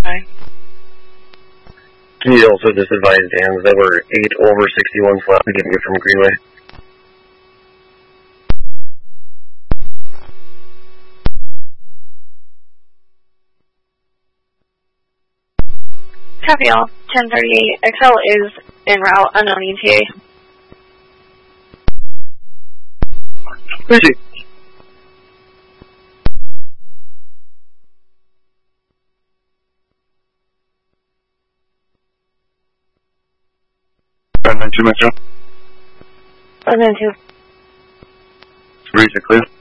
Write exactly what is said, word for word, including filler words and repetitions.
Aye. Can you also just advise Dan that we're eight over sixty-one flat to get you from Greenway? Copy all. ten thirty-eight. X L is en route, unknown E T A. Thank you. five nine two Metro. five nine two. Reach it clear.